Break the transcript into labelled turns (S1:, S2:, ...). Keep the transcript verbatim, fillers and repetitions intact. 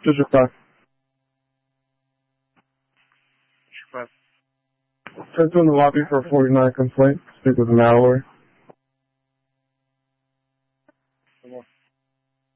S1: Just request.
S2: Request.
S1: Turn to in the lobby for a forty-nine complaint. Speak with the Mallory.